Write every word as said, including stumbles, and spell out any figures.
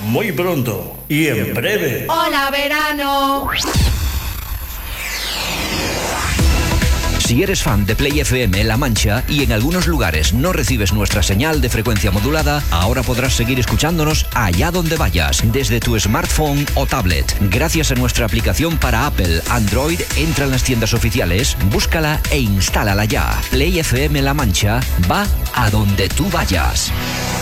muy pronto y en breve. ¡Hola, verano! Si eres fan de Play F M La Mancha y en algunos lugares no recibes nuestra señal de frecuencia modulada, ahora podrás seguir escuchándonos allá donde vayas, desde tu smartphone o tablet. Gracias a nuestra aplicación para Apple, Android, entra en las tiendas oficiales, búscala e instálala ya. Play F M La Mancha va a donde tú vayas.